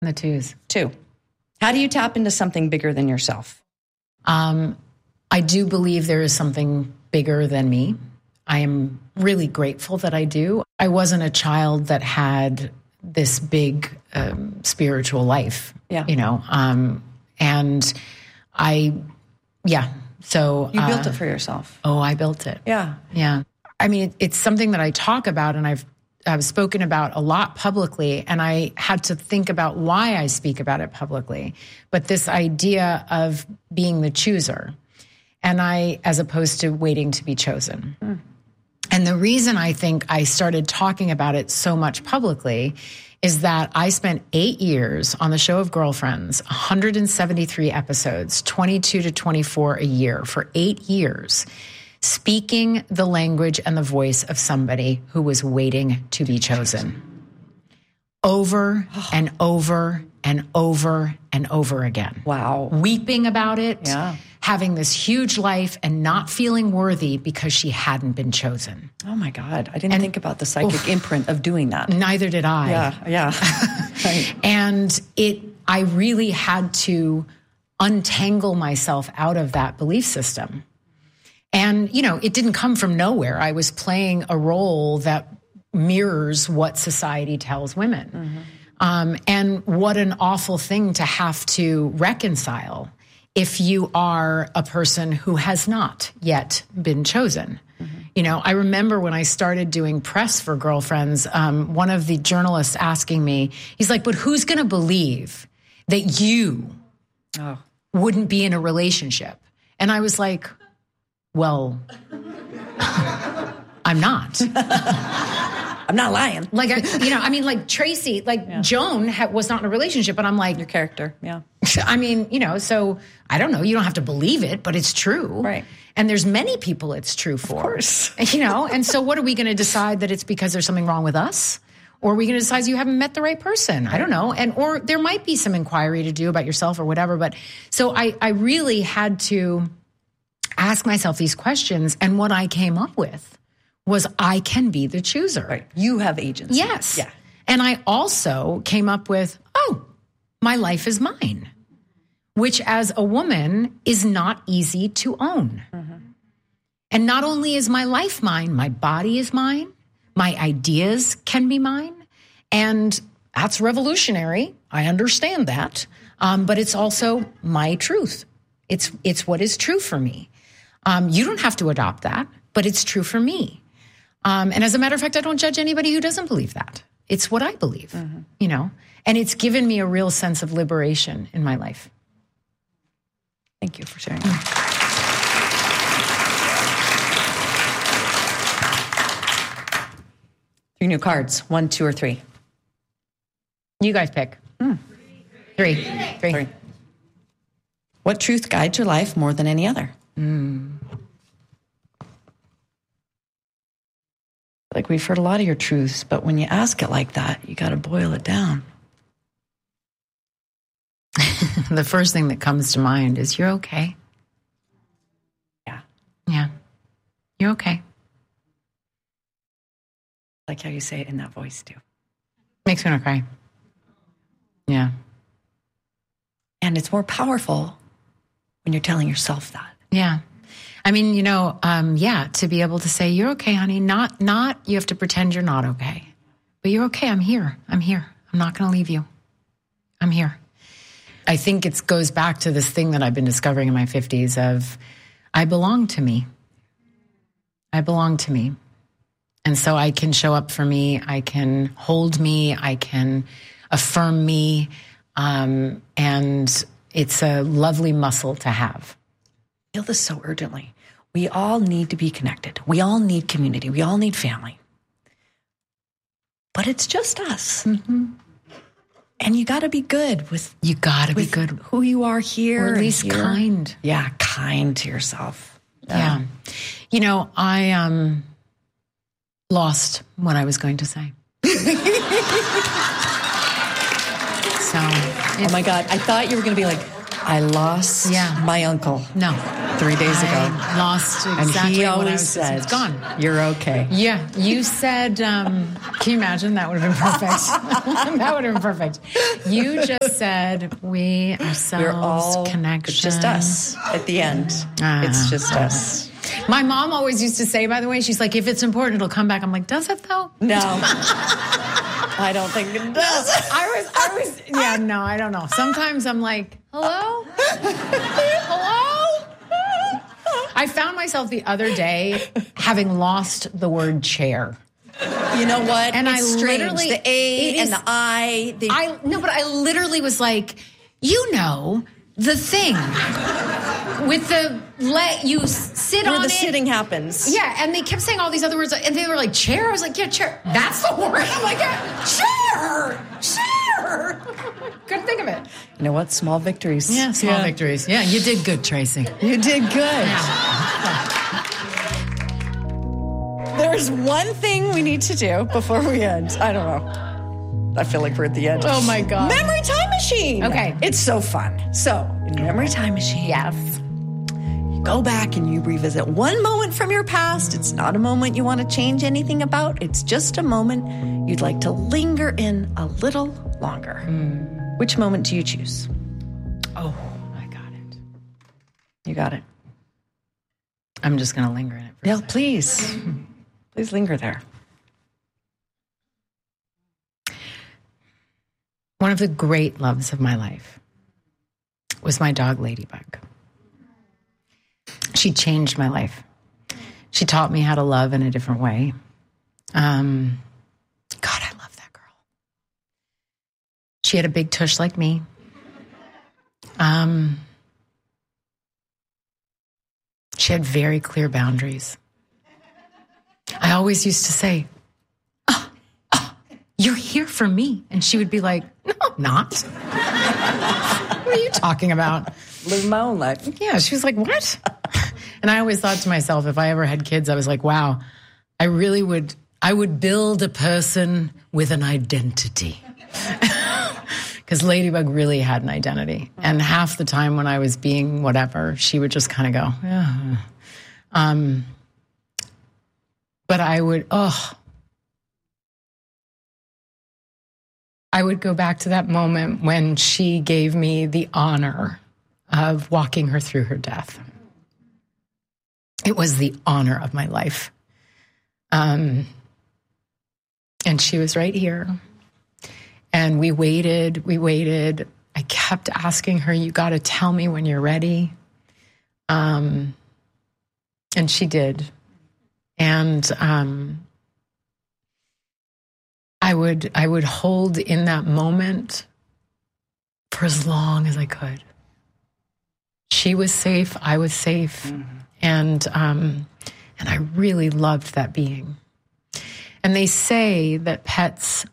The twos. 2. How do you tap into something bigger than yourself? I do believe there is something bigger than me. I am really grateful that I do. I wasn't a child that had this big spiritual life, you know, and so... You built it for yourself. Oh, I built it. Yeah. Yeah. I mean, it's something that I talk about, and I've spoken about a lot publicly, and I had to think about why I speak about it publicly. But this idea of being the chooser, as opposed to waiting to be chosen. And the reason I think I started talking about it so much publicly is that I spent 8 years on the show of Girlfriends, 173 episodes, 22 to 24 a year for 8 years, speaking the language and the voice of somebody who was waiting to be chosen. Over and over and over and over again. Wow. Weeping about it, having this huge life and not feeling worthy because she hadn't been chosen. Oh my God. I didn't think about the psychic imprint of doing that. Neither did I. Yeah. Right. And I really had to untangle myself out of that belief system. And, you know, it didn't come from nowhere. I was playing a role that mirrors what society tells women. And what an awful thing to have to reconcile if you are a person who has not yet been chosen. You know, I remember when I started doing press for Girlfriends, one of the journalists asking me, he's like, but who's going to believe that you wouldn't be in a relationship? And I was like, well, I'm not. I'm not lying. Like Tracy, Joan was not in a relationship, but I'm like... Your character, yeah. I mean, you know, so I don't know. You don't have to believe it, but it's true. Right. And there's many people it's true for. Of course. You know, and so what are we going to decide that it's because there's something wrong with us? Or are we going to decide you haven't met the right person? I don't know. Or there might be some inquiry to do about yourself or whatever. But so I really had to ask myself these questions. And what I came up with was I can be the chooser. Right. You have agency. Yes. Yeah. And I also came up with, my life is mine, which as a woman is not easy to own. And not only is my life mine, my body is mine, my ideas can be mine. And that's revolutionary. I understand that. But it's also my truth. It's what is true for me. You don't have to adopt that, but it's true for me. And as a matter of fact, I don't judge anybody who doesn't believe that. It's what I believe, you know, and it's given me a real sense of liberation in my life. Thank you for sharing. Three new cards, 1, 2, or 3. You guys pick. 3. What truth guides your life more than any other? Like we've heard a lot of your truths, but when you ask it like that, you got to boil it down. The first thing that comes to mind is you're okay. Yeah. You're okay. I like how you say it in that voice too. Makes me want to cry. Yeah. And it's more powerful when you're telling yourself that. Yeah. I mean, you know, to be able to say, you're okay, honey. Not you have to pretend you're not okay. But you're okay. I'm here. I'm not going to leave you. I'm here. I think it goes back to this thing that I've been discovering in my 50s of I belong to me. I belong to me. And so I can show up for me. I can hold me. I can affirm me. And it's a lovely muscle to have. I feel this so urgently. We all need to be connected. We all need community. We all need family. But it's just us. And you got to be good with who you are here. Or at least kind. Yeah, kind to yourself. Yeah. You know, I lost what I was going to say. Oh my God. I thought you were going to be like, I lost my uncle. No. 3 days ago. I lost exactly and he what always I was said, it's gone. You're okay. Yeah. You said, can you imagine? That would have been perfect. That would have been perfect. You just said, we ourselves, We're all connection. It's just us at the end. It's just us. My mom always used to say, by the way, she's like, if it's important, it'll come back. I'm like, does it though? No. I don't think it does. No, I don't know. Sometimes I'm like, hello? Hello? I found myself the other day having lost the word chair. You know what? And it's strange. Literally, the A and the I. But I literally was like, the thing with the you sit where on the it. sitting happens. Yeah, and they kept saying all these other words, and they were like, chair? I was like, yeah, chair. That's the word. I'm like, yeah, chair. Couldn't think of it. You know what? Small victories. Yeah, small victories. Yeah, you did good, Tracy. You did good. Yeah. There's one thing we need to do before we end. I don't know. I feel like we're at the end. Oh, my God. Memory Time Machine. Okay. It's so fun. So, in Memory Time Machine. Yes. You go back and you revisit one moment from your past. It's not a moment you want to change anything about. It's just a moment you'd like to linger in a little longer. Which moment do you choose? Oh, I got it. You got it. I'm just going to linger in it for a second. Please. Please linger there. One of the great loves of my life was my dog, Ladybug. She changed my life. She taught me how to love in a different way. God, I love that girl. She had a big tush like me. She had very clear boundaries. I always used to say, you're here for me. And she would be like, no, I'm not. What are you talking about? Live my own life. Yeah, she was like, what? And I always thought to myself, if I ever had kids, I was like, wow, I would build a person with an identity. Because Ladybug really had an identity. And half the time when I was being whatever, she would just kind of go, yeah. But I would go back to that moment when she gave me the honor of walking her through her death. It was the honor of my life. And she was right here. And we waited. I kept asking her, you got to tell me when you're ready. And she did. And I would hold in that moment for as long as I could. She was safe. I was safe. Mm-hmm. And I really loved that being. And they say that pets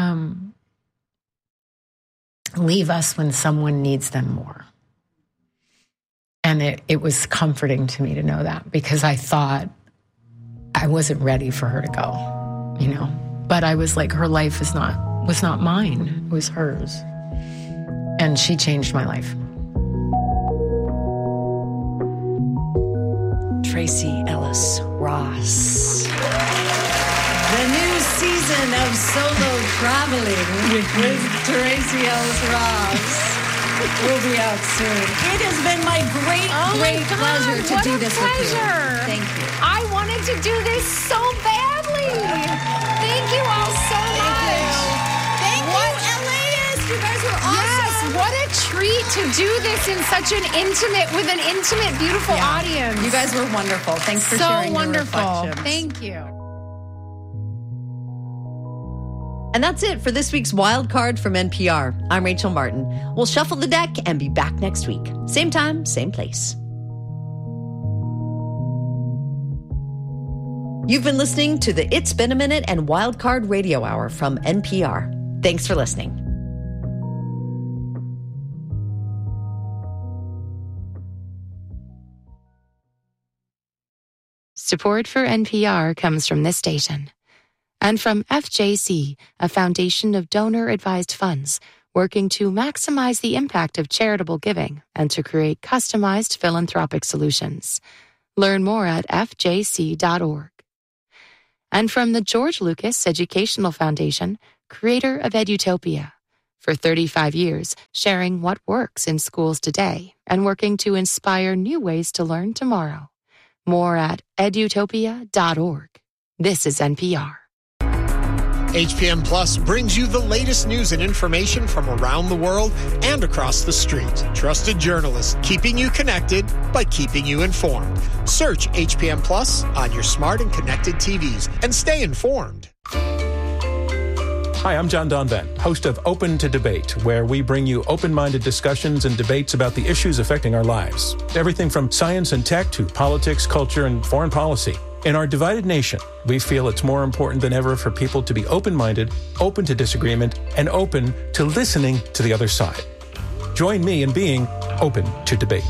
leave us when someone needs them more. And it was comforting to me to know that, because I thought I wasn't ready for her to go, you know. But I was like, her life was not mine. It was hers. And she changed my life. Tracee Ellis Ross. The new season of Solo Traveling with Tracee Ellis Ross will be out soon. It has been my great pleasure to do this with you. Thank you. I wanted to do this so badly. Thank you all so much. Thank you, LAist. You guys were awesome. Yes, what a treat to do this in such an with an intimate, beautiful audience. You guys were wonderful. Thanks for sharing your reflections. Thank you. And that's it for this week's Wild Card from NPR. I'm Rachel Martin. We'll shuffle the deck and be back next week. Same time, same place. You've been listening to the It's Been a Minute and Wild Card Radio Hour from NPR. Thanks for listening. Support for NPR comes from this station and from FJC, a foundation of donor-advised funds, working to maximize the impact of charitable giving and to create customized philanthropic solutions. Learn more at fjc.org. And from the George Lucas Educational Foundation, creator of Edutopia. For 35 years, sharing what works in schools today and working to inspire new ways to learn tomorrow. More at edutopia.org. This is NPR. HPM Plus brings you the latest news and information from around the world and across the street. Trusted journalists keeping you connected by keeping you informed. Search HPM Plus on your smart and connected TVs and stay informed. Hi, I'm John Donvan, host of Open to Debate, where we bring you open-minded discussions and debates about the issues affecting our lives. Everything from science and tech to politics, culture, and foreign policy. In our divided nation, we feel it's more important than ever for people to be open-minded, open to disagreement, and open to listening to the other side. Join me in being open to debate.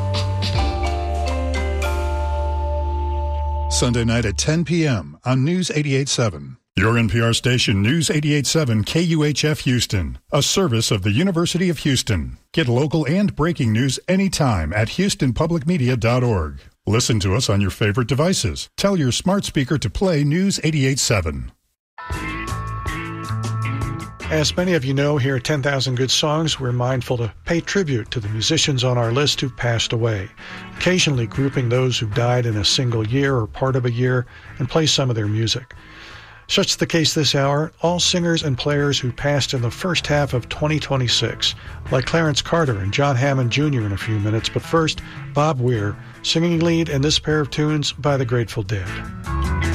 Sunday night at 10 p.m. on News 88.7. Your NPR station, News 88.7 KUHF Houston, a service of the University of Houston. Get local and breaking news anytime at houstonpublicmedia.org. Listen to us on your favorite devices. Tell your smart speaker to play News 88.7. As many of you know, here at 10,000 Good Songs, we're mindful to pay tribute to the musicians on our list who've passed away, occasionally grouping those who died in a single year or part of a year and play some of their music. Such the case this hour, all singers and players who passed in the first half of 2026, like Clarence Carter and John Hammond Jr. in a few minutes, but first, Bob Weir, singing lead in this pair of tunes by the Grateful Dead.